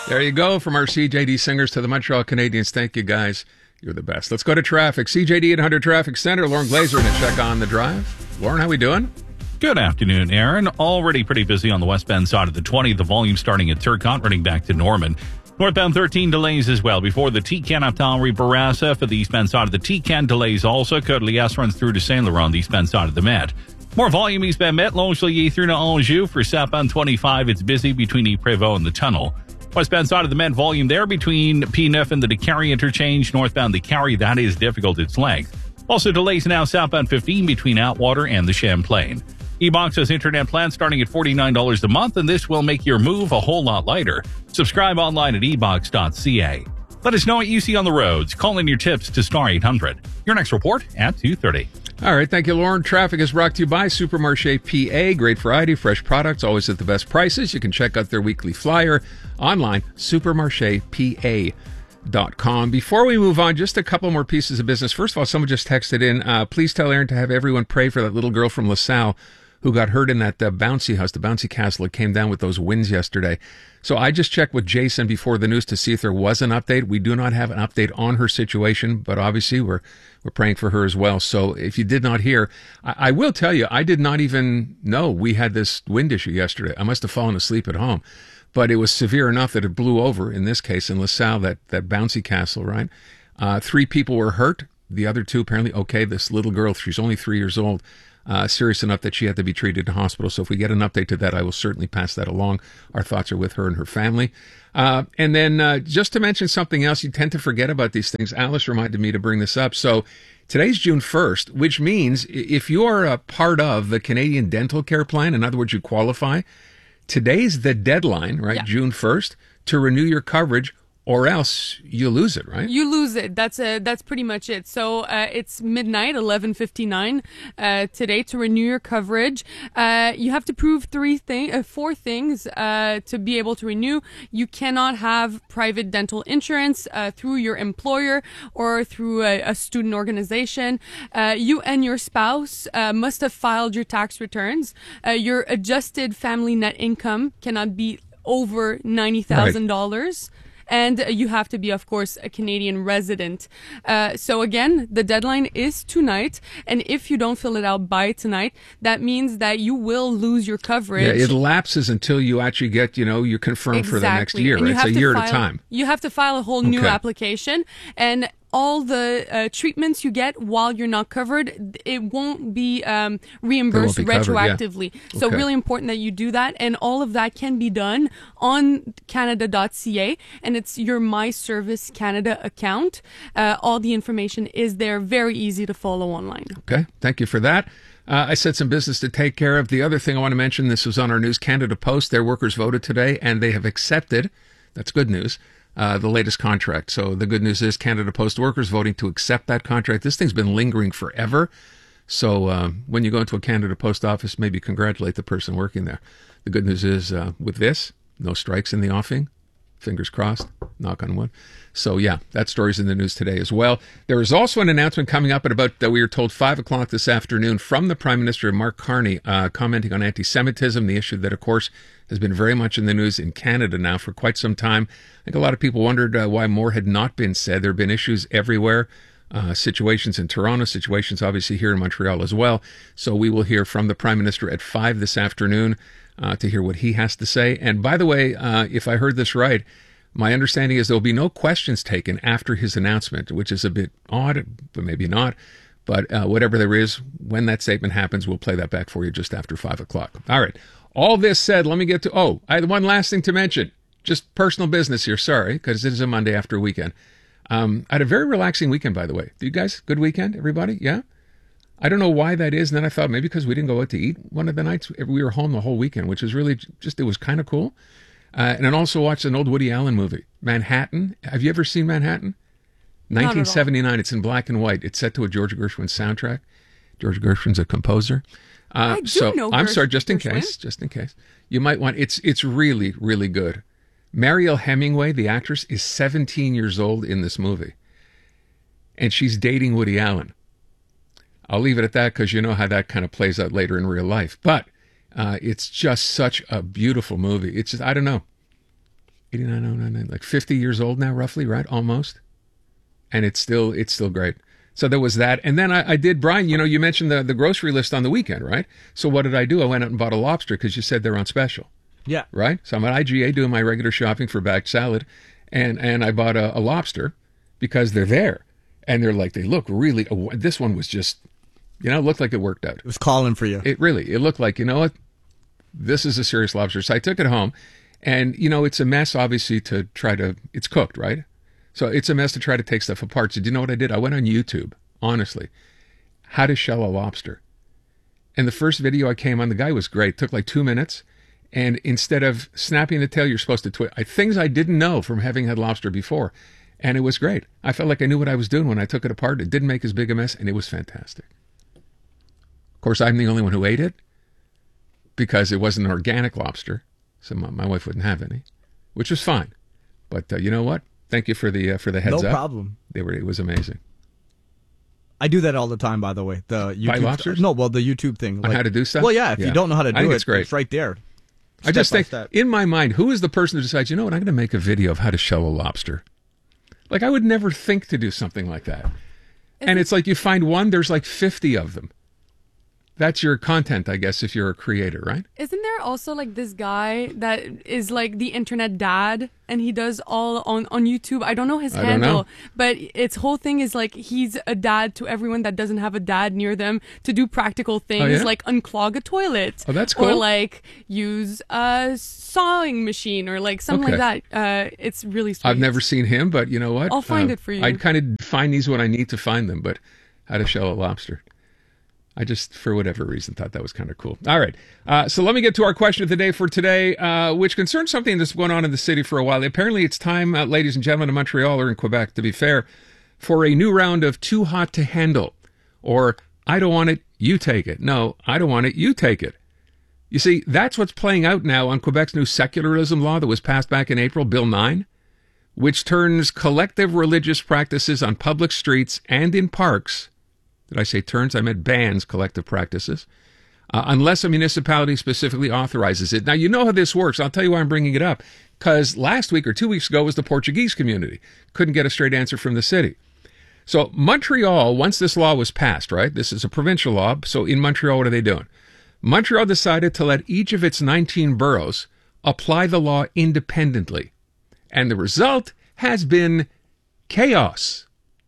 There you go. From our CJD singers to the Montreal Canadiens. Thank you, guys. You're the best. Let's go to traffic. CJD 800 Traffic Center. Lauren Glazer to check on the drive. Lauren, how we doing? Good afternoon, Aaron. Already pretty busy on the westbound side of the 20. The volume starting at Turcotte, running back to Norman. Northbound 13 delays as well. Before the Tican up Tallery Barassa for the eastbound side of the Tican. Delays also. Côte-Liesse runs through to Saint Laurent on the eastbound side of the Met. More volume eastbound Met. Longueuil through to Anjou. For southbound 25, it's busy between Ypres-Prévost and the tunnel. Westbound side of the Met, volume there between P9 and the DeCarry interchange. Northbound DeCarry, that is difficult its length. Also delays now southbound 15 between Atwater and the Champlain. eBox's internet plan starting at $49 a month, and this will make your move a whole lot lighter. Subscribe online at ebox.ca. Let us know what you see on the roads. Call in your tips to Star 800. Your next report at 2:30. All right, thank you, Lauren. Traffic is brought to you by Supermarché PA. Great variety, fresh products, always at the best prices. You can check out their weekly flyer online, supermarchepa.com. Before we move on, just a couple more pieces of business. First of all, someone just texted in, please tell Aaron to have everyone pray for that little girl from LaSalle who got hurt in that bouncy house, the bouncy castle. It came down with those winds yesterday. So I just checked with Jason before the news to see if there was an update. We do not have an update on her situation, but obviously we're praying for her as well. So if you did not hear, I will tell you, I did not even know we had this wind issue yesterday. I must have fallen asleep at home. But it was severe enough that it blew over, in this case, in LaSalle, that bouncy castle, right? 3 people were hurt. The other 2 apparently okay. This little girl, she's only 3 years old, serious enough that she had to be treated in hospital. So if we get an update to that, I will certainly pass that along. Our thoughts are with her and her family. And then just to mention something else, you tend to forget about these things. Alice reminded me to bring this up. So today's June 1st, which means if you are a part of the Canadian Dental Care Plan, in other words, you qualify, today's the deadline, right? Yeah. June 1st, to renew your coverage, or else you lose it, right? You lose it. That's pretty much it. So it's midnight, 11:59 today to renew your coverage. You have to prove 4 things to be able to renew. You cannot have private dental insurance through your employer or through a student organization. You and your spouse must have filed your tax returns. Your adjusted family net income cannot be over $90,000. Right. And you have to be, of course, a Canadian resident. So again, the deadline is tonight. And if you don't fill it out by tonight, that means that you will lose your coverage. Yeah, it lapses until you actually get, you're confirmed for the next year. Right? It's a year at a time. You have to file a whole new application. And all the treatments you get while you're not covered, it won't be reimbursed retroactively. Yeah. So really important that you do that. And all of that can be done on Canada.ca. And it's your My Service Canada account. All the information is there. Very easy to follow online. Okay. Thank you for that. I said some business to take care of. The other thing I want to mention, this was on our news, Canada Post. Their workers voted today, and they have accepted, that's good news, the latest contract. So the good news is Canada Post workers voting to accept that contract. This thing's been lingering forever. So when you go into a Canada Post office, maybe congratulate the person working there. The good news is with this, no strikes in the offing. Fingers crossed, knock on wood. So yeah, that story's in the news today as well. There is also an announcement coming up at about, we were told, 5 o'clock this afternoon from the Prime Minister, Mark Carney, commenting on anti-Semitism, the issue that, of course, has been very much in the news in Canada now for quite some time. I think a lot of people wondered why more had not been said. There have been issues everywhere, situations in Toronto, situations obviously here in Montreal as well. So we will hear from the Prime Minister at 5 this afternoon to hear what he has to say. And by the way, if I heard this right, my understanding is there'll be no questions taken after his announcement, which is a bit odd, but maybe not. But whatever there is, when that statement happens, we'll play that back for you just after 5 o'clock. All right. All this said, let me get to, I had one last thing to mention. Just personal business here, sorry, because it is a Monday after a weekend. I had a very relaxing weekend, by the way. You guys, good weekend, everybody? Yeah? I don't know why that is. And then I thought maybe because we didn't go out to eat one of the nights. We were home the whole weekend, which was really it was kind of cool. And then also watched an old Woody Allen movie, Manhattan. Have you ever seen Manhattan? 1979. It's in black and white. It's set to a George Gershwin soundtrack. George Gershwin's a composer. I do know I'm sorry, just in case. You might want, it's really, really good. Mariel Hemingway, the actress, is 17 years old in this movie. And she's dating Woody Allen. I'll leave it at that because you know how that kind of plays out later in real life. But it's just such a beautiful movie. It's just, I don't know. 89, 99, like 50 years old now, roughly, right? Almost. And it's still great. So there was that. And then I did, Brian, you mentioned the grocery list on the weekend, right? So what did I do? I went out and bought a lobster because you said they're on special. Yeah. Right? So I'm at IGA doing my regular shopping for bagged salad. And I bought a lobster because they're there. And they look really, this one was just, looked like it worked out. It was calling for you. It looked like, what? This is a serious lobster. So I took it home. And, it's a mess, obviously, it's cooked, right? So it's a mess to try to take stuff apart. So do you know what I did? I went on YouTube, honestly. How to shell a lobster. And the first video I came on, the guy was great. It took like 2 minutes. And instead of snapping the tail, you're supposed to twist. Things I didn't know from having had lobster before. And it was great. I felt like I knew what I was doing when I took it apart. It didn't make as big a mess, and it was fantastic. Of course, I'm the only one who ate it because it wasn't an organic lobster. So my wife wouldn't have any, which was fine. But you know what? Thank you for the heads up. No problem. It was amazing. I do that all the time, by the way. The YouTube, buy lobsters? No, well, the YouTube thing. On how to do stuff? Well, yeah, if you don't know how to do it's great. It's right there. I just think, step. in my mind, who is the person who decides, I'm going to make a video of how to shell a lobster? Like, I would never think to do something like that. And it's like you find one, there's like 50 of them. That's your content, I guess, if you're a creator, right? Isn't there also like this guy that is like the internet dad and he does all on YouTube? I don't know his handle, but its whole thing is like he's a dad to everyone that doesn't have a dad near them to do practical things like unclog a toilet. Oh, that's cool. Or like use a sawing machine or like something like that. It's really sweet. I've never seen him, but you know what? I'll find it for you. I'd kind of find these when I need to find them, but how to shell a lobster. I just, for whatever reason, thought that was kind of cool. All right. So let me get to our question of the day for today, which concerns something that's going on in the city for a while. Apparently, it's time, ladies and gentlemen, in Montreal or in Quebec, to be fair, for a new round of Too Hot to Handle, or I don't want it, you take it. No, I don't want it, you take it. You see, that's what's playing out now on Quebec's new secularism law that was passed back in April, Bill 9, which turns collective religious practices on public streets and in parks. Did I say turns? I meant bans collective practices, unless a municipality specifically authorizes it. Now, you know how this works. I'll tell you why I'm bringing it up. Because last week or 2 weeks ago was the Portuguese community. Couldn't get a straight answer from the city. So Montreal, once this law was passed, right? This is a provincial law. So in Montreal, what are they doing? Montreal decided to let each of its 19 boroughs apply the law independently. And the result has been chaos.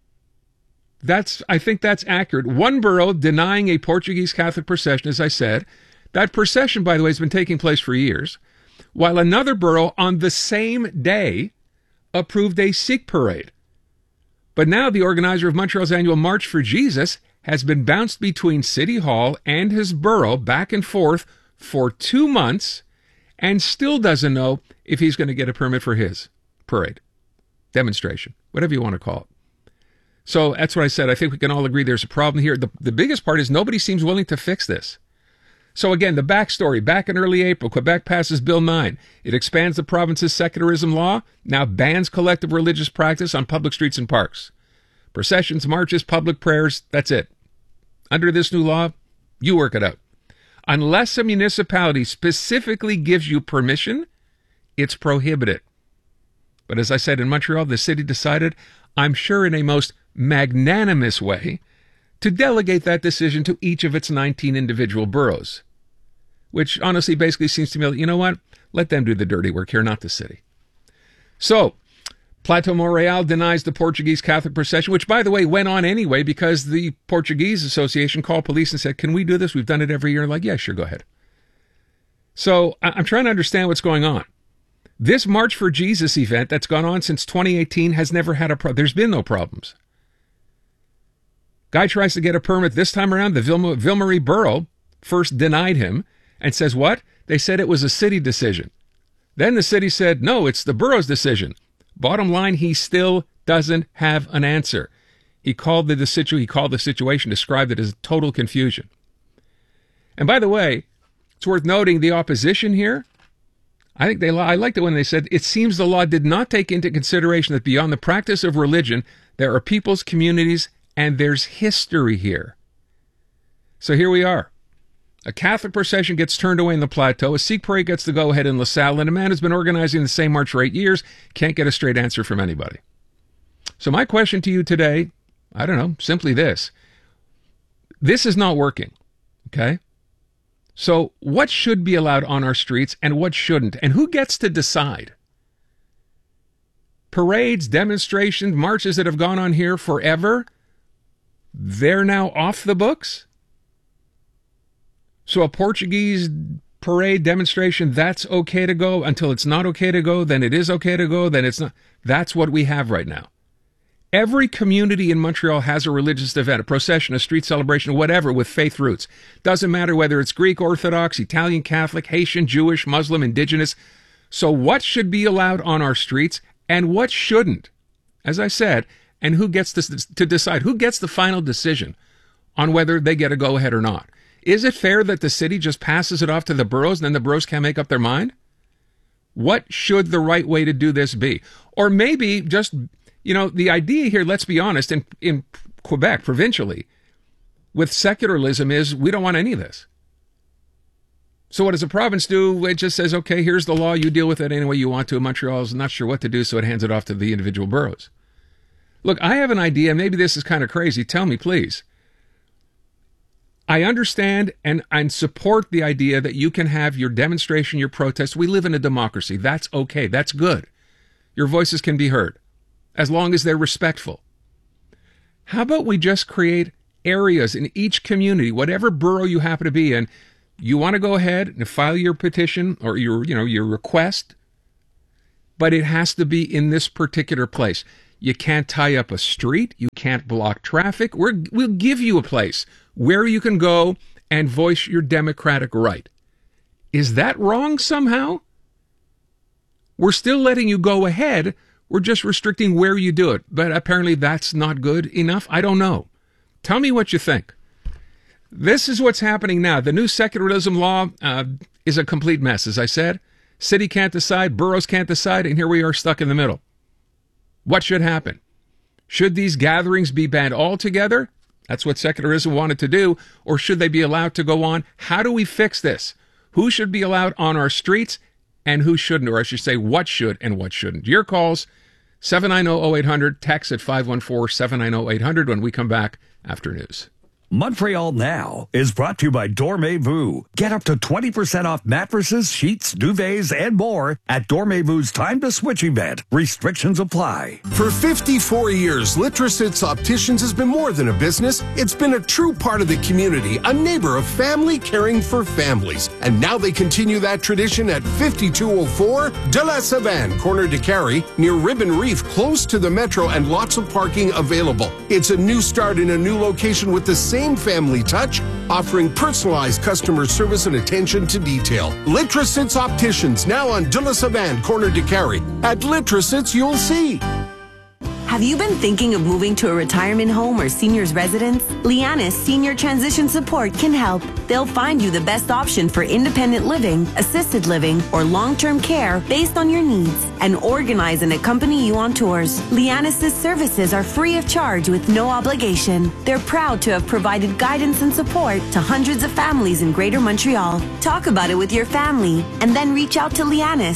I think that's accurate. One borough denying a Portuguese Catholic procession, as I said. That procession, by the way, has been taking place for years. While another borough on the same day approved a Sikh parade. But now the organizer of Montreal's annual March for Jesus has been bounced between City Hall and his borough back and forth for 2 months and still doesn't know if he's going to get a permit for his parade, demonstration, whatever you want to call it. So that's what I said. I think we can all agree there's a problem here. The biggest part is nobody seems willing to fix this. So again, the backstory. Back in early April, Quebec passes Bill 9. It expands the province's secularism law, now bans collective religious practice on public streets and parks. Processions, marches, public prayers, that's it. Under this new law, you work it out. Unless a municipality specifically gives you permission, it's prohibited. But as I said, in Montreal, the city decided, I'm sure in a most magnanimous way, to delegate that decision to each of its 19 individual boroughs. Which honestly basically seems to me, you know what? Let them do the dirty work here, not the city. So, Plateau Montréal denies the Portuguese Catholic procession, which, by the way, went on anyway because the Portuguese Association called police and said, can we do this? We've done it every year. Like, yeah, sure, go ahead. So, I'm trying to understand what's going on. This March for Jesus event that's gone on since 2018 has never had a problem. There's been no problems. Guy tries to get a permit this time around. The Ville-Marie Borough first denied him and says what? They said it was a city decision. Then the city said, no, it's the borough's decision. Bottom line, he still doesn't have an answer. He called the situation, described it as total confusion. And by the way, it's worth noting the opposition here, I liked it when they said, it seems the law did not take into consideration that beyond the practice of religion, there are peoples, communities, and there's history here. So here we are. A Catholic procession gets turned away in the Plateau. A Sikh parade gets the go-ahead in LaSalle. And a man who's been organizing the same march for 8 years can't get a straight answer from anybody. So my question to you today, I don't know, simply this. This is not working, okay? So what should be allowed on our streets and what shouldn't? And who gets to decide? Parades, demonstrations, marches that have gone on here forever, they're now off the books? So a Portuguese parade, demonstration, that's okay to go until it's not okay to go, then it is okay to go, then it's not. That's what we have right now. Every community in Montreal has a religious event, a procession, a street celebration, whatever, with faith roots. Doesn't matter whether it's Greek Orthodox, Italian Catholic, Haitian, Jewish, Muslim, Indigenous. So what should be allowed on our streets and what shouldn't? As I said, and who gets to decide? Who gets the final decision on whether they get a go-ahead or not? Is it fair that the city just passes it off to the boroughs and then the boroughs can't make up their mind? What should the right way to do this be? Or maybe just, the idea here, let's be honest, in Quebec, provincially, with secularism is we don't want any of this. So what does the province do? It just says, okay, here's the law, you deal with it any way you want to. Montreal's not sure what to do, so it hands it off to the individual boroughs. Look, I have an idea, maybe this is kind of crazy, tell me please. I understand and support the idea that you can have your demonstration, your protest. We live in a democracy. That's okay. That's good. Your voices can be heard as long as they're respectful. How about we just create areas in each community, whatever borough you happen to be in, you want to go ahead and file your petition or your request, but it has to be in this particular place. You can't tie up a street. You can't block traffic. We'll give you a place where you can go and voice your democratic right. Is that wrong somehow? We're still letting you go ahead. We're just restricting where you do it. But apparently that's not good enough. I don't know. Tell me what you think. This is what's happening now. The new secularism law is a complete mess, as I said. City can't decide, boroughs can't decide, and here we are stuck in the middle. What should happen? Should these gatherings be banned altogether? That's what secularism wanted to do. Or should they be allowed to go on? How do we fix this? Who should be allowed on our streets and who shouldn't? Or I should say, what should and what shouldn't? Your calls, 790-0800, text at 514-790-800 when we come back after news. Montreal Now is brought to you by Dormez-vous. Get up to 20% off mattresses, sheets, duvets, and more at Dormez-vou's Time to Switch event. Restrictions apply. For 54 years, Litrosits Opticians has been more than a business. It's been a true part of the community, a neighbor of family caring for families. And now they continue that tradition at 5204 de la Savane, corner de Carrie, near Ribbon Reef, close to the metro and lots of parking available. It's a new start in a new location with the same family touch, offering personalized customer service and attention to detail. Litrosits Opticians, now on de la Savane, corner de Carrie. At Litrosits, you'll see. Have you been thinking of moving to a retirement home or senior's residence? Lianis Senior Transition Support can help. They'll find you the best option for independent living, assisted living, or long-term care based on your needs and organize and accompany you on tours. Lianis' services are free of charge with no obligation. They're proud to have provided guidance and support to hundreds of families in Greater Montreal. Talk about it with your family and then reach out to Lianis,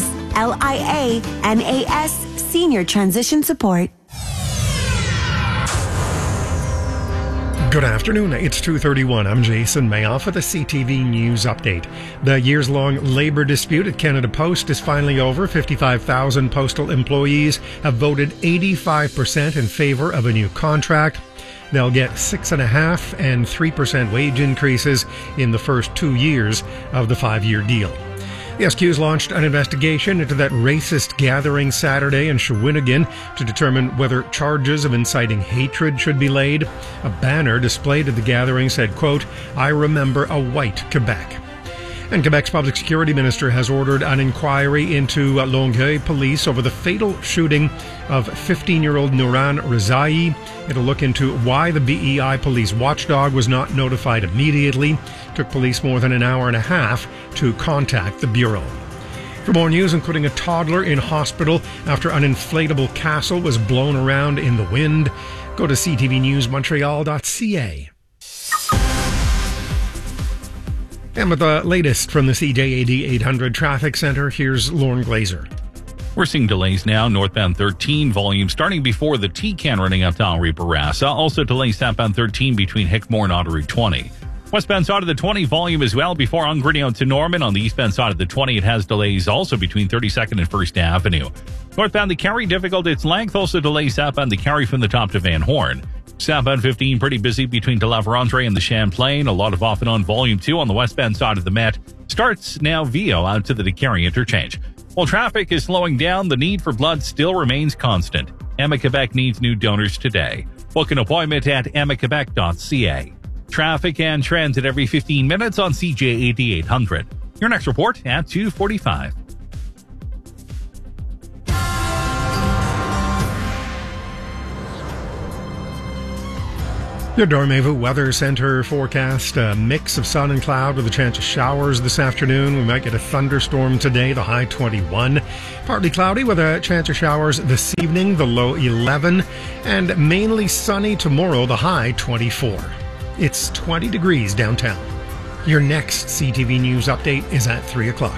Lianas Senior Transition Support. Good afternoon, it's 2:31. I'm Jason Mayoff with a CTV News Update. The years-long labor dispute at Canada Post is finally over. 55,000 postal employees have voted 85% in favor of a new contract. They'll get 6.5% and 3% wage increases in the first 2 years of the 5-year deal. The SQ's launched an investigation into that racist gathering Saturday in Shawinigan to determine whether charges of inciting hatred should be laid. A banner displayed at the gathering said, quote, "I remember a white Quebec." And Quebec's public security minister has ordered an inquiry into Longueuil police over the fatal shooting of 15-year-old Nouran Rezaei. It'll look into why the BEI police watchdog was not notified immediately. It took police more than an hour and a half to contact the bureau. For more news, including a toddler in hospital after an inflatable castle was blown around in the wind, go to ctvnewsmontreal.ca. And with the latest from the CJAD 800 Traffic Center, here's Lauren Glazer. We're seeing delays now. Northbound 13 volume starting before the T-Can running up to Henri Bourassa. Also delays southbound 13 between Hickmore and Ottery 20. Westbound side of the 20 volume as well before Ungrignon to Norman. On the eastbound side of the 20, it has delays also between 32nd and 1st Avenue. Northbound the Carry difficult its length. Also delays southbound the Carry from the top to Van Horn. Southbound 15 pretty busy between De La Vérendrye and the Champlain. A lot of off and on volume 2 on the westbound side of the Met. Starts now Vio out to the Carry interchange. While traffic is slowing down, the need for blood still remains constant. Emma Quebec needs new donors today. Book an appointment at emmaquebec.ca. Traffic and transit every 15 minutes on CJAD 800. Your next report at 2:45. Your Dormevu Weather Center forecast, a mix of sun and cloud with a chance of showers this afternoon. We might get a thunderstorm today, the high 21. Partly cloudy with a chance of showers this evening, the low 11. And mainly sunny tomorrow, the high 24. It's 20 degrees downtown. Your next CTV News update is at 3 o'clock.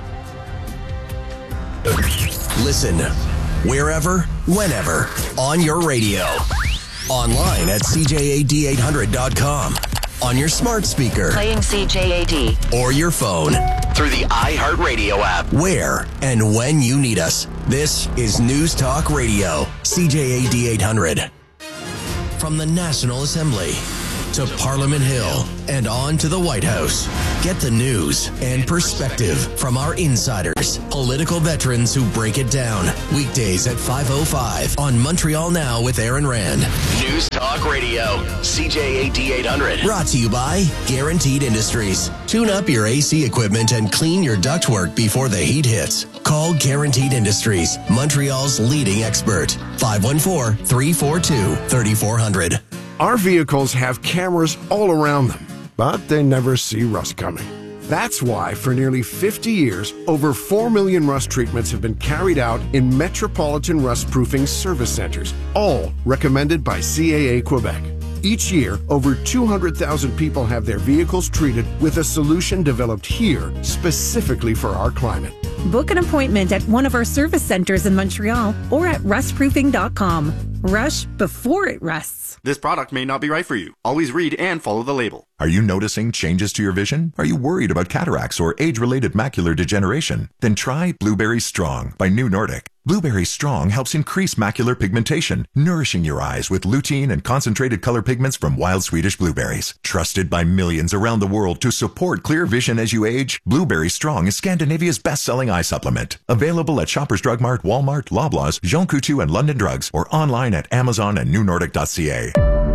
Listen, wherever, whenever, on your radio. Online at CJAD800.com. On your smart speaker. Playing CJAD. Or your phone. Through the iHeartRadio app. Where and when you need us. This is News Talk Radio. CJAD 800. From the National Assembly to Parliament Hill and on to the White House. Get the news and perspective from our insiders, political veterans who break it down. Weekdays at 5:05 on Montreal Now with Aaron Rand. News Talk Radio, CJAD 800. Brought to you by Guaranteed Industries. Tune up your AC equipment and clean your ductwork before the heat hits. Call Guaranteed Industries, Montreal's leading expert. 514-342-3400. Our vehicles have cameras all around them, but they never see rust coming. That's why for nearly 50 years, over 4 million rust treatments have been carried out in metropolitan rust-proofing service centers, all recommended by CAA Quebec. Each year, over 200,000 people have their vehicles treated with a solution developed here specifically for our climate. Book an appointment at one of our service centers in Montreal or at rustproofing.com. Rush before it rusts. This product may not be right for you. Always read and follow the label. Are you noticing changes to your vision? Are you worried about cataracts or age-related macular degeneration? Then try Blueberry Strong by New Nordic. Blueberry Strong helps increase macular pigmentation, nourishing your eyes with lutein and concentrated color pigments from wild Swedish blueberries. Trusted by millions around the world to support clear vision as you age, Blueberry Strong is Scandinavia's best-selling eye supplement. Available at Shoppers Drug Mart, Walmart, Loblaws, Jean Coutu, and London Drugs, or online at Amazon and newnordic.ca.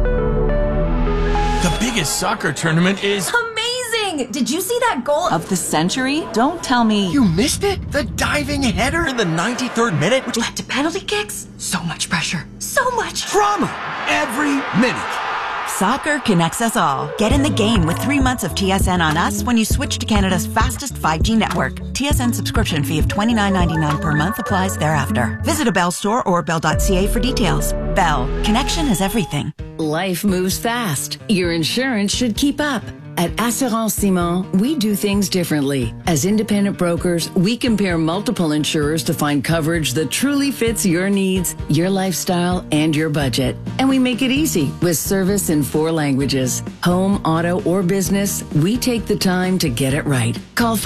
The biggest soccer tournament is amazing! Did you see that goal of the century? Don't tell me you missed it? The diving header in the 93rd minute, which led to penalty kicks? So much pressure. So much drama every minute. Soccer connects us all. Get in the game with 3 months of TSN on us when you switch to Canada's fastest 5G network. TSN subscription fee of $29.99 per month applies thereafter. Visit a Bell store or bell.ca for details. Bell. Connection is everything. Life moves fast. Your insurance should keep up. At Assurance Simon, we do things differently. As independent brokers, we compare multiple insurers to find coverage that truly fits your needs, your lifestyle, and your budget. And we make it easy with service in 4 languages. Home, auto, or business, we take the time to get it right. Call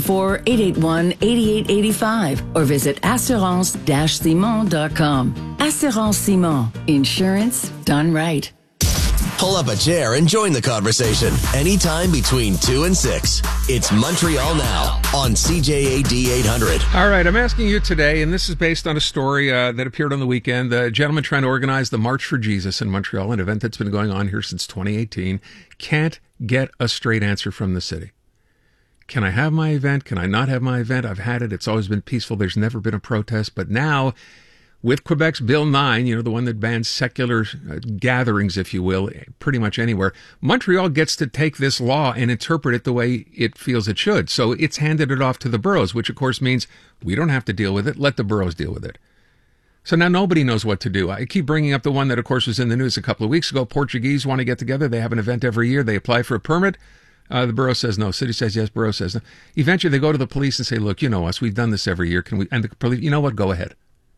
514-881-8885 or visit assurance-simon.com. Assurance Simon. Insurance done right. Pull up a chair and join the conversation anytime between 2 and 6. It's Montreal Now on CJAD 800. All right, I'm asking you today, and this is based on a story that appeared on the weekend. The gentleman trying to organize the March for Jesus in Montreal, an event that's been going on here since 2018, can't get a straight answer from the city. Can I have my event? Can I not have my event? I've had it. It's always been peaceful. There's never been a protest. But now, with Quebec's Bill 9, the one that bans secular gatherings, if you will, pretty much anywhere, Montreal gets to take this law and interpret it the way it feels it should. So it's handed it off to the boroughs, which of course means we don't have to deal with it. Let the boroughs deal with it. So now nobody knows what to do. I keep bringing up the one that, of course, was in the news a couple of weeks ago. Portuguese want to get together. They have an event every year. They apply for a permit. The borough says no. City says yes. Borough says no. Eventually, they go to the police and say, look, you know us. We've done this every year. Can we? And the police, you know what? Go ahead.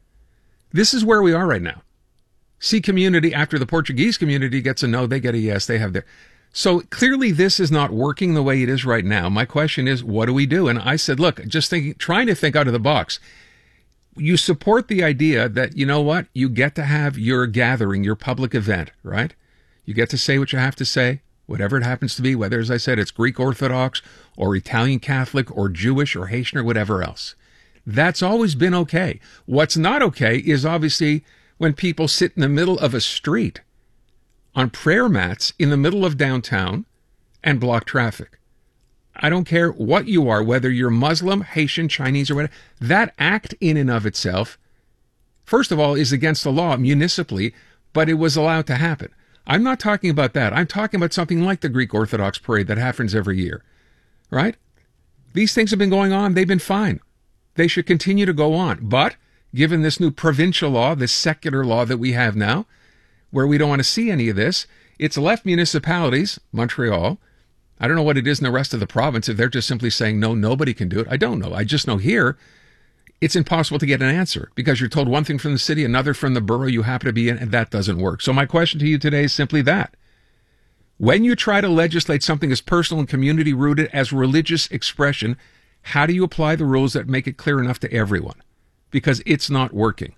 This is where we are right now. C community, after the Portuguese community gets a no, they get a yes. They have their... So clearly this is not working the way it is right now. My question is, what do we do? And I said, look, trying to think out of the box. You support the idea that, you know what, you get to have your gathering, your public event, right? You get to say what you have to say, whatever it happens to be, whether, as I said, it's Greek Orthodox or Italian Catholic or Jewish or Haitian or whatever else. That's always been okay. What's not okay is obviously when people sit in the middle of a street on prayer mats in the middle of downtown and block traffic. I don't care what you are, whether you're Muslim, Haitian, Chinese, or whatever. That act in and of itself, first of all, is against the law municipally, but it was allowed to happen. I'm not talking about that. I'm talking about something like the Greek Orthodox parade that happens every year, right? These things have been going on. They've been fine. They should continue to go on. But given this new provincial law, this secular law that we have now, where we don't want to see any of this, it's left municipalities, Montreal, I don't know what it is in the rest of the province, if they're just simply saying, no, nobody can do it. I don't know. I just know here, it's impossible to get an answer because you're told one thing from the city, another from the borough you happen to be in, and that doesn't work. So my question to you today is simply that. When you try to legislate something as personal and community rooted as religious expression, how do you apply the rules that make it clear enough to everyone? Because it's not working.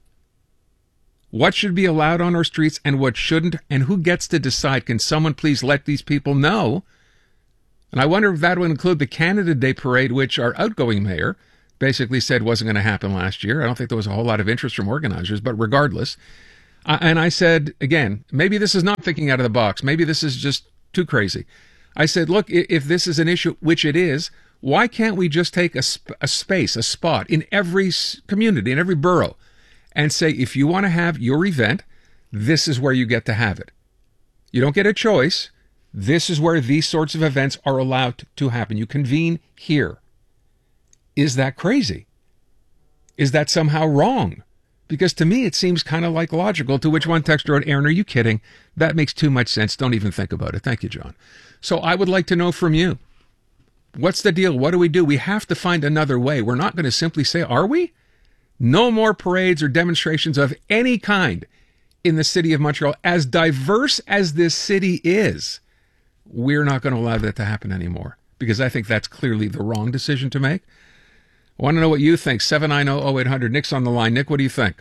What should be allowed on our streets and what shouldn't, and who gets to decide? Can someone please let these people know? And I wonder if that would include the Canada Day parade, which our outgoing mayor basically said wasn't going to happen last year. I don't think there was a whole lot of interest from organizers, but regardless. And I said, again, maybe this is not thinking out of the box. Maybe this is just too crazy. I said, look, if this is an issue, which it is, why can't we just take a spot in every community, in every borough, and say, if you want to have your event, this is where you get to have it. You don't get a choice. This is where these sorts of events are allowed to happen. You convene here. Is that crazy? Is that somehow wrong? Because to me, it seems kind of like logical, to which one texter wrote, Aaron, are you kidding? That makes too much sense. Don't even think about it. Thank you, John. So I would like to know from you, what's the deal? What do? We have to find another way. We're not going to simply say, are we? No more parades or demonstrations of any kind in the city of Montreal. As diverse as this city is, we're not going to allow that to happen anymore because I think that's clearly the wrong decision to make. I want to know what you think. 790-0800. Nick's on the line. Nick, what do you think?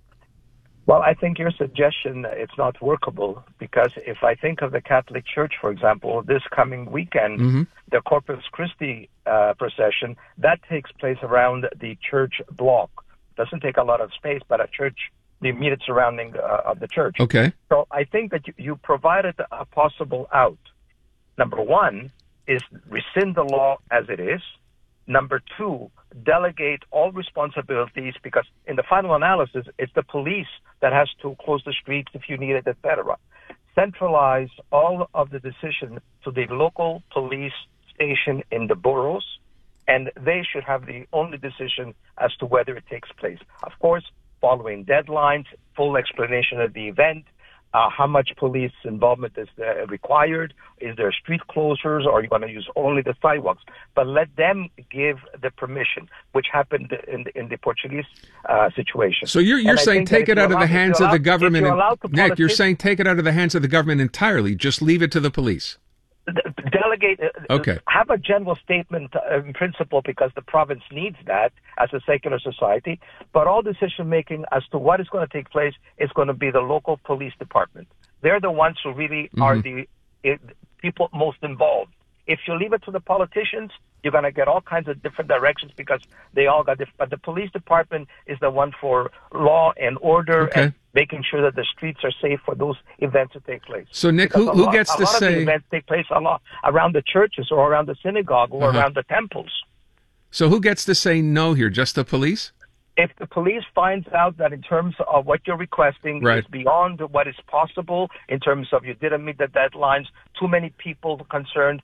Well, I think your suggestion, it's not workable because if I think of the Catholic Church, for example, this coming weekend, the Corpus Christi procession, that takes place around the church block. Doesn't take a lot of space, but a church, the immediate surrounding of the church. Okay. So I think that you provided a possible out. Number one is rescind the law as it is. Number two, delegate all responsibilities because in the final analysis, it's the police that has to close the streets if you need it, etc. Centralize all of the decision to the local police station in the boroughs, and they should have the only decision as to whether it takes place. Of course, following deadlines, full explanation of the event, how much police involvement is required, is there street closures, or are you going to use only the sidewalks? But let them give the permission, which happened in the Portuguese situation. So you're saying take it out of the hands of the government. Nick, you're saying take it out of the hands of the government entirely. Just leave it to the police. Delegate, have a general statement in principle because the province needs that as a secular society, but all decision-making as to what is going to take place is going to be the local police department. They're the ones who really are the people most involved. If you leave it to the politicians, you're going to get all kinds of different directions because they all got different. But the police department is the one for law and order and making sure that the streets are safe for those events to take place. So, Nick, who gets to say... A lot of the events take place a lot around the churches or around the synagogue or around the temples. So who gets to say no here? Just the police? If the police finds out that in terms of what you're requesting is beyond what is possible, in terms of you didn't meet the deadlines, too many people concerned,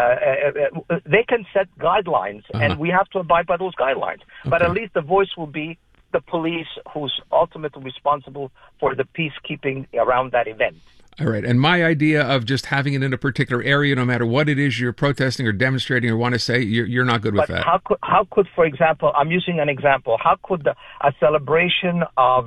they can set guidelines, and we have to abide by those guidelines. But at least the voice will be the police who's ultimately responsible for the peacekeeping around that event. All right. And my idea of just having it in a particular area, no matter what it is you're protesting or demonstrating or want to say, you're not good with that. How could, for example, I'm using an example, how could a celebration of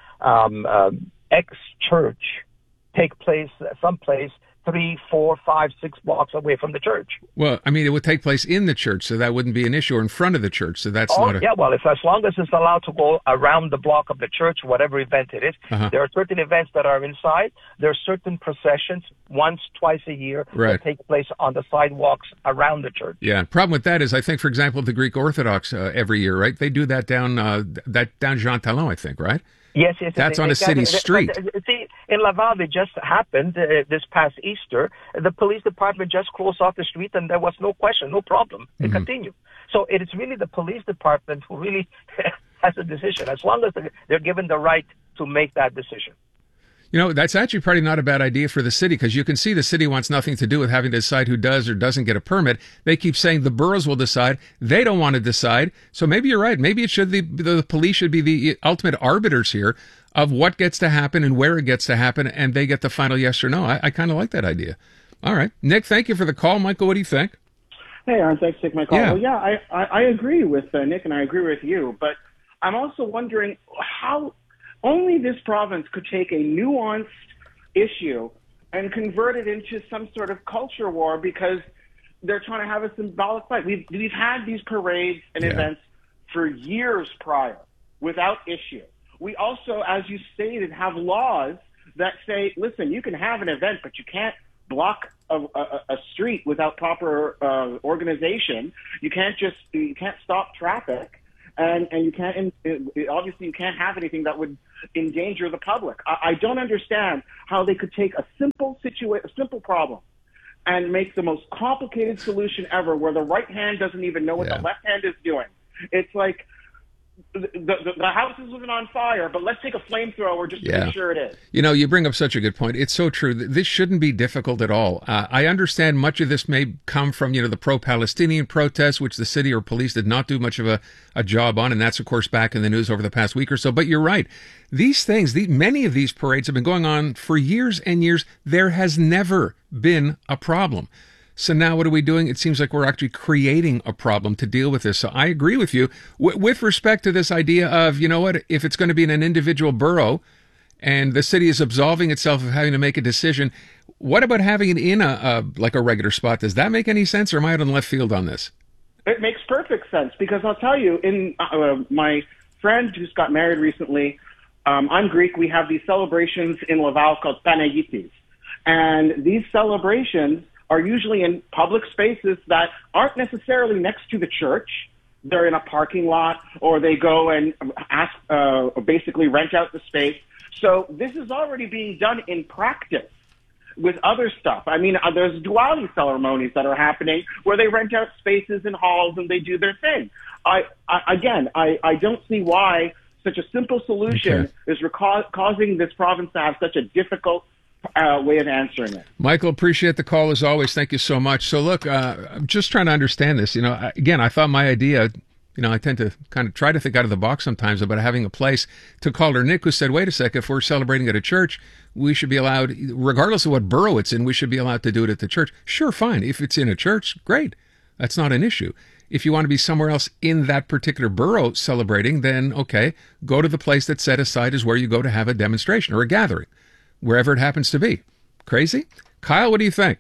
X church take place someplace 3, 4, 5, 6 blocks away from the church? Well, I mean, it would take place in the church, so that wouldn't be an issue, or in front of the church, so that's not a... Yeah, well, as long as it's allowed to go around the block of the church, whatever event it is. There are certain events that are inside. There are certain processions once, twice a year that take place on the sidewalks around the church. Yeah, problem with that is, I think, for example, the Greek Orthodox every year, right? They do that down Jean Talon, I think, right? Yes. That's on a city street. See, in Laval, it just happened this past Easter. The police department just closed off the street, and there was no question, no problem. It continued. So it is really the police department who really has a decision, as long as they're given the right to make that decision. You know, that's actually probably not a bad idea for the city, because you can see the city wants nothing to do with having to decide who does or doesn't get a permit. They keep saying the boroughs will decide. They don't want to decide. So maybe you're right. Maybe it should be the police should be the ultimate arbiters here of what gets to happen and where it gets to happen, and they get the final yes or no. I kind of like that idea. All right. Nick, thank you for the call. Michael, what do you think? Hey, Aaron, thanks for taking my call. Yeah. Well, I agree with Nick, and I agree with you, but I'm also wondering how only this province could take a nuanced issue and convert it into some sort of culture war, because they're trying to have a symbolic fight. We've had these parades and events for years prior without issue. We also, as you stated, have laws that say, listen, you can have an event, but you can't block a street without proper organization. You can't stop traffic. And you can't, obviously you can't have anything that would endanger the public. I don't understand how they could take a simple problem and make the most complicated solution ever, where the right hand doesn't even know what the left hand is doing. It's like the house isn't on fire, but let's take a flamethrower just to make sure it is. You know, you bring up such a good point. It's so true. This shouldn't be difficult at all. I understand much of this may come from, the pro-Palestinian protests, which the city or police did not do much of a job on, and that's, of course, back in the news over the past week or so. But you're right. These things, many of these parades have been going on for years and years. There has never been a problem. So now what are we doing? It seems like we're actually creating a problem to deal with this. So I agree with you with respect to this idea of, if it's going to be in an individual borough and the city is absolving itself of having to make a decision, what about having it in a regular spot? Does that make any sense, or am I out on left field on this? It makes perfect sense, because I'll tell you, in my friend who's got married recently, I'm Greek, we have these celebrations in Laval called Panagiotis. And these celebrations are usually in public spaces that aren't necessarily next to the church. They're in a parking lot, or they go and basically rent out the space. So this is already being done in practice with other stuff. I mean, there's Diwali ceremonies that are happening where they rent out spaces in halls and they do their thing. I don't see why such a simple solution is causing this province to have such a difficult way of answering it. Michael, appreciate the call as always. Thank you so much. So look, I'm just trying to understand this. Again, I thought my idea, I tend to kind of try to think out of the box sometimes about having a place to call her. Nick, who said, wait a sec, if we're celebrating at a church, we should be allowed, regardless of what borough it's in, we should be allowed to do it at the church. Sure, fine. If it's in a church, great. That's not an issue. If you want to be somewhere else in that particular borough celebrating, then okay, go to the place that's set aside as where you go to have a demonstration or a gathering, wherever it happens to be. Crazy? Kyle, what do you think?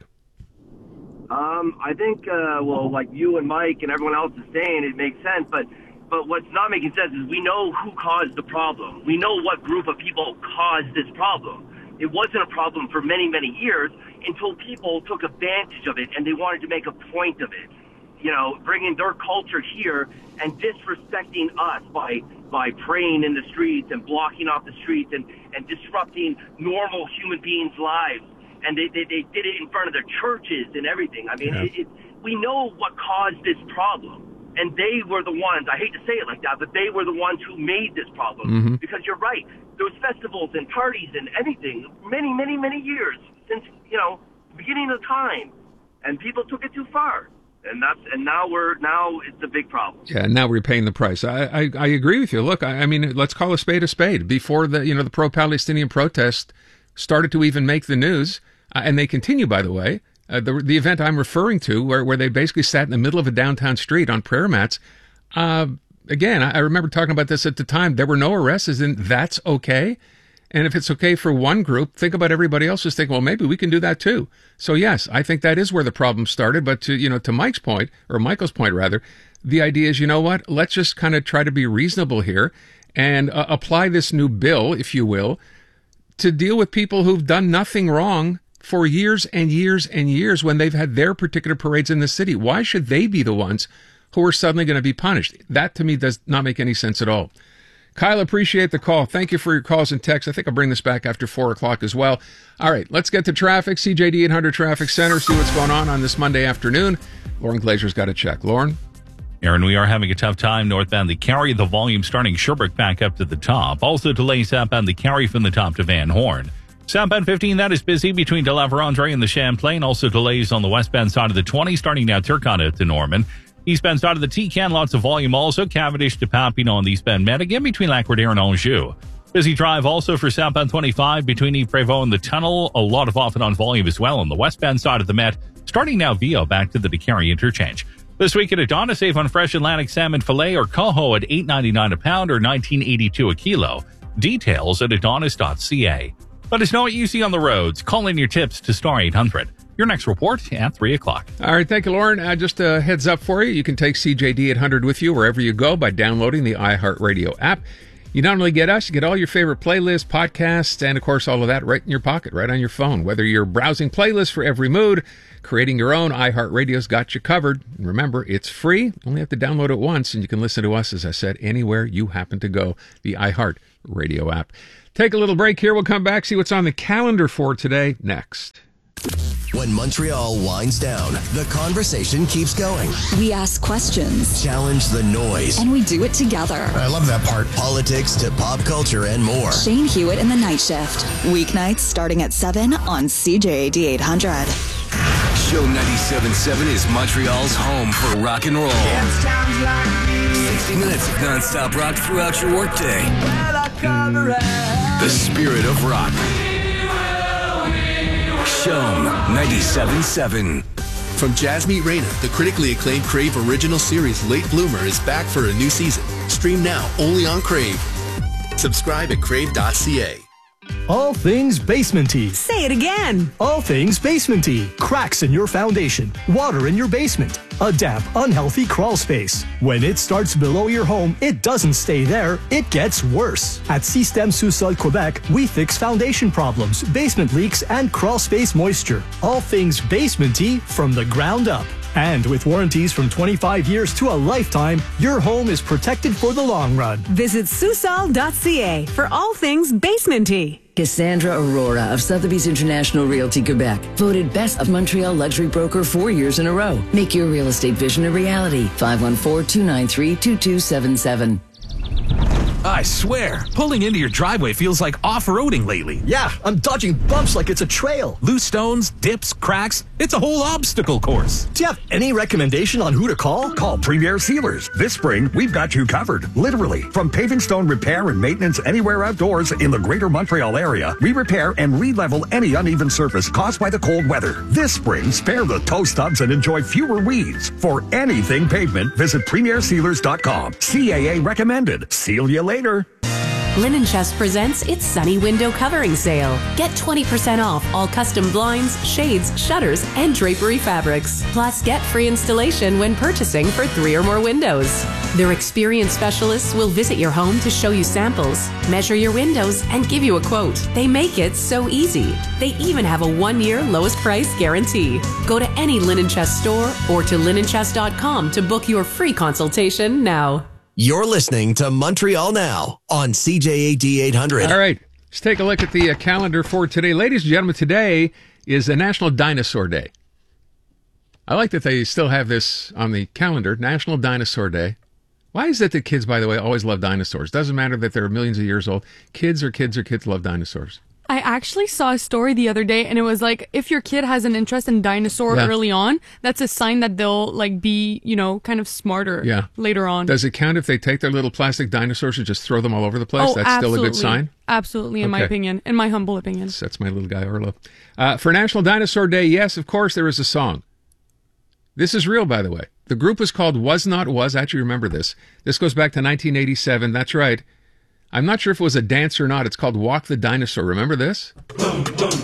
I think, like you and Mike and everyone else is saying, it makes sense, but what's not making sense is we know who caused the problem. We know what group of people caused this problem. It wasn't a problem for many, many years until people took advantage of it and they wanted to make a point of it. Bringing their culture here and disrespecting us by praying in the streets and blocking off the streets and disrupting normal human beings' lives. And they did it in front of their churches and everything. I mean, we know what caused this problem. And they were the ones, I hate to say it like that, but they were the ones who made this problem. Mm-hmm. Because you're right, there was festivals and parties and everything many, many, many years since, the beginning of time. And people took it too far. And now it's a big problem. Yeah, and now we're paying the price. I agree with you. Look, I mean, let's call a spade a spade. Before the pro-Palestinian protest, started to even make the news, and they continue, by the way. The event I'm referring to, where they basically sat in the middle of a downtown street on prayer mats. Again, I remember talking about this at the time. There were no arrests, and that's okay. And if it's okay for one group, think about everybody else who's thinking, well, maybe we can do that too. So yes, I think that is where the problem started. But to Mike's point, or Michael's point rather, the idea is, you know what? Let's just kind of try to be reasonable here and apply this new bill, if you will, to deal with people who've done nothing wrong for years and years and years when they've had their particular parades in the city. Why should they be the ones who are suddenly going to be punished? That to me does not make any sense at all. Kyle, appreciate the call. Thank you for your calls and texts. I think I'll bring this back after 4 o'clock as well. All right, let's get to traffic. CJD 800 Traffic Center, see what's going on this Monday afternoon. Lauren Glazer's got to check. Lauren? Aaron, we are having a tough time northbound the Carry. The volume starting Sherbrooke back up to the top. Also delays southbound the Carry from the top to Van Horn. Southbound 15, that is busy between De La Vérendrye and the Champlain. Also delays on the westbound side of the 20, starting now Turcotte out to Norman. Eastbound side of the T-Can, lots of volume also. Cavendish to Papineau on the eastbound Med, again between Lac-Rodier and Anjou. Busy drive also for southbound 25 between Yves-Prévost and the Tunnel. A lot of off and on volume as well on the westbound side of the Met. Starting now Vio back to the DeCarry interchange. This week at Adana, save on fresh Atlantic salmon fillet or coho at $8.99 a pound or $19.82 a kilo. Details at adonis.ca. Let us know what you see on the roads. Call in your tips to Star 800. Your next report at 3 o'clock. All right, thank you, Lauren. Just a heads up for you. You can take CJD 800 with you wherever you go by downloading the iHeartRadio app. You not only get us, you get all your favorite playlists, podcasts, and, of course, all of that right in your pocket, right on your phone. Whether you're browsing playlists for every mood, creating your own, iHeartRadio's got you covered. And remember, it's free. You only have to download it once, and you can listen to us, as I said, anywhere you happen to go, the iHeartRadio app. Take a little break here. We'll come back, see what's on the calendar for today next. When Montreal winds down, the conversation keeps going. We ask questions, Challenge the noise. and we do it together. I love that part. Politics to pop culture and more. Shane Hewitt in the Night Shift. Weeknights starting at 7 on CJAD 800. Show 97.7 is Montreal's home for rock and roll. 60 minutes of non-stop rock throughout your workday. The spirit of rock. Show 97.7. From Jazz Meet Raina, the critically acclaimed Crave original series Late Bloomer is back for a new season. Stream now only on Crave. Subscribe at crave.ca. All things basement-y. Say it again. All things basement-y. Cracks in your foundation. Water in your basement. A damp, unhealthy crawl space. When it starts below your home, it doesn't stay there. It gets worse. At Système Sous-Sol Quebec, we fix foundation problems, basement leaks, and crawl space moisture. All things basement-y from the ground up. And with warranties from 25 years to a lifetime, your home is protected for the long run. Visit Susol.ca for all things basement-y. Cassandra Aurora of Sotheby's International Realty Quebec, voted Best of Montreal Luxury Broker 4 years in a row. Make your real estate vision a reality. 514-293-2277. I swear, pulling into your driveway feels like off-roading lately. Yeah, I'm dodging bumps like it's a trail. Loose stones, dips, cracks. It's a whole obstacle course. Do you have any recommendation on who to call? Call Premier Sealers. This spring, we've got you covered. Literally. From paving stone repair and maintenance anywhere outdoors in the greater Montreal area, we repair and re-level any uneven surface caused by the cold weather. This spring, spare the toe stubs and enjoy fewer weeds. For anything pavement, visit premiersealers.com. CAA recommended. Seal you later. Linen Chest presents its Sunny Window Covering Sale. Get 20% off all custom blinds, shades, shutters, and drapery fabrics. Plus, get free installation when purchasing for 3 or more windows. Their experienced specialists will visit your home to show you samples, measure your windows, and give you a quote. They make it so easy. They even have a 1-year lowest price guarantee. Go to any Linen Chest store or to linenchest.com to book your free consultation now. You're listening to Montreal Now on CJAD 800. All right, let's take a look at the calendar for today. Ladies and gentlemen, today is the National Dinosaur Day. I like that they still have this on the calendar, National Dinosaur Day. Why is it that kids, by the way, always love dinosaurs? Doesn't matter that they're millions of years old. Kids love dinosaurs. I actually saw a story the other day, and it was like, if your kid has an interest in dinosaur early on, that's a sign that they'll like be, kind of smarter later on. Does it count if they take their little plastic dinosaurs and just throw them all over the place? That's absolutely. Still a good sign? Absolutely, in my opinion. In my humble opinion. That's my little guy, Orlo. For National Dinosaur Day, yes, of course, there is a song. This is real, by the way. The group was called Was Not Was. I actually remember this. This goes back to 1987. That's right. I'm not sure if it was a dance or not. It's called Walk the Dinosaur. Remember this?